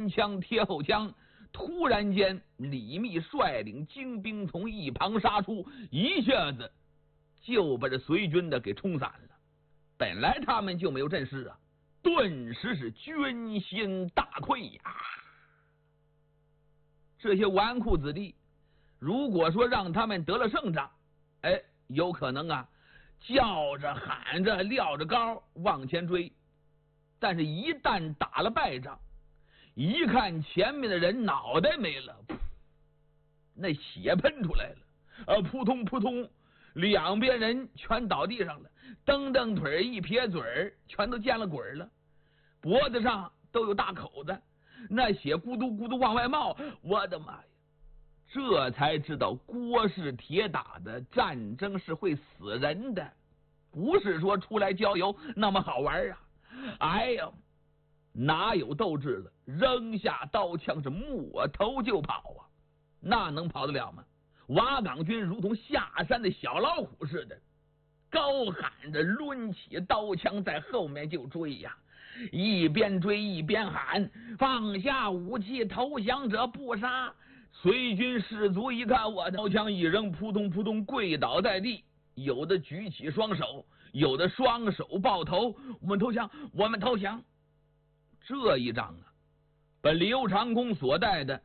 枪贴后枪。突然间，李密率领精兵从一旁杀出，一下子就把这隋军的给冲散了。本来他们就没有阵势啊，顿时是军心大溃呀。这些纨绔子弟，如果说让他们得了胜仗，有可能啊，叫着喊着撂着高往前追。但是一旦打了败仗，一看前面的人脑袋没了，那血喷出来了，扑通扑通，两边人全倒地上了，蹬蹬腿一撇嘴儿，全都见了鬼了，脖子上都有大口子，那血咕嘟咕嘟往外冒。我的妈呀！这才知道锅是铁打的，战争是会死人的，不是说出来郊游那么好玩啊！哎呀，哪有斗志了？扔下刀枪是抹头就跑啊，那能跑得了吗？瓦岗军如同下山的小老虎似的，高喊着抡起刀枪在后面就追呀，一边追一边喊：放下武器，投降者不杀！隋军士卒一看，我刀枪一扔，扑通扑通跪倒在地，有的举起双手，有的双手抱头，我们投降，我们投降。这一仗啊，把刘长恭所带的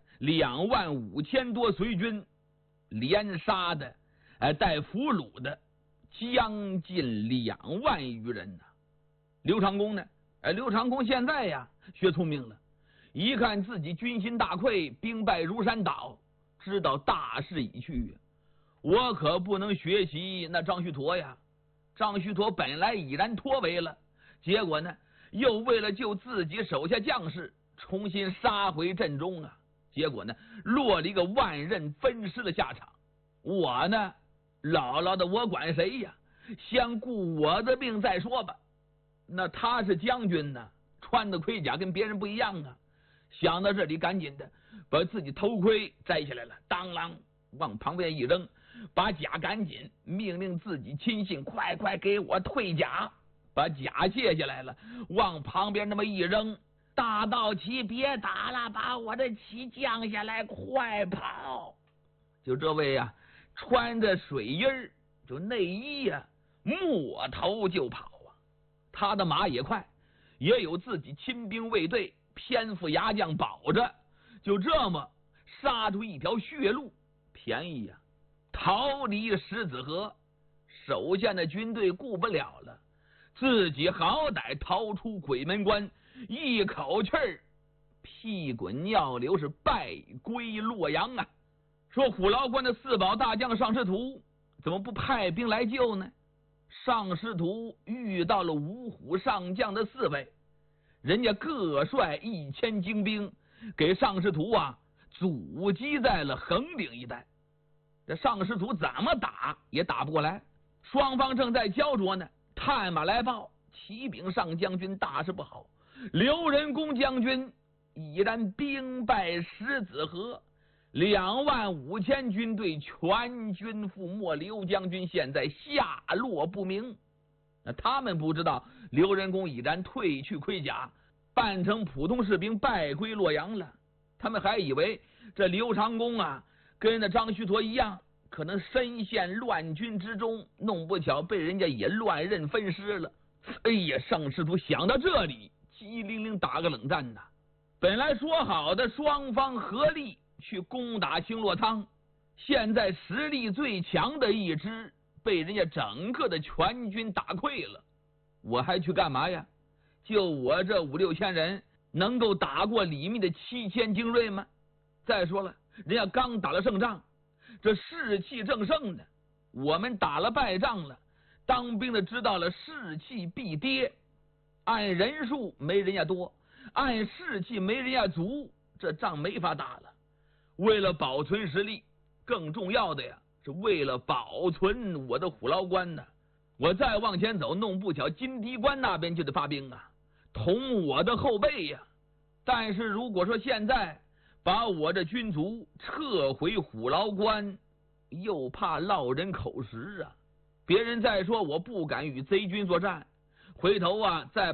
25000多隋军连杀的带俘虏的将近2万余人呢。刘长恭呢，刘长恭现在呀学聪明了，一看自己军心大溃，兵败如山倒，知道大势已去，我可不能学习那张须陀呀。张须陀本来已然脱围了，结果呢又为了救自己手下将士，重新杀回阵中啊，结果呢落了一个万刃分尸的下场。我呢姥姥的我管谁呀？先顾我的命再说吧。那他是将军呢，穿的盔甲跟别人不一样啊。想到这里，赶紧的把自己头盔摘下来了，当啷往旁边一扔，把甲赶紧命令自己亲信快快给我退甲，把甲卸下来了，往旁边那么一扔，大道旗别打了，把我的旗降下来，快跑！就这位呀，穿着水衣儿就内衣呀，抹头就跑啊。他的马也快，也有自己亲兵卫队偏副牙将保着，就这么杀出一条血路，便宜呀，逃离石子河。手下的军队顾不了了，自己好歹逃出鬼门关，一口气儿屁滚尿流，是败归洛阳啊。说虎牢关的四保大将尚师图怎么不派兵来救呢？尚师图遇到了五虎上将的4位，人家各率1000精兵，给尚师图啊阻击在了横岭一带。这尚师图怎么打也打不过来，双方正在焦灼呢。探马来报，启禀上将军，大事不好，刘仁恭将军已然兵败石子河，25000军队全军覆没，刘将军现在下落不明。那他们不知道刘仁恭已然褪去盔甲，扮成普通士兵败归洛阳了。他们还以为这刘长恭啊跟那张须陀一样，可能深陷乱军之中，弄不巧被人家也乱刃分尸了。哎呀，尚师图想到这里，机灵灵打个冷战呐。本来说好的双方合力去攻打星落仓，现在实力最强的一支被人家整个的全军打溃了，我还去干嘛呀？就我这5、6千人能够打过李密的7000精锐吗？再说了，人家刚打了胜仗，这士气正盛呢，我们打了败仗了，当兵的知道了士气必跌，按人数没人家多，按士气没人家足，这仗没法打了。为了保存实力，更重要的呀是为了保存我的虎牢关呢。我再往前走，弄不巧金堤关那边就得发兵啊，捅我的后背呀。但是如果说现在把我这军卒撤回虎牢关，又怕落人口实啊。别人再说我不敢与贼军作战，回头啊再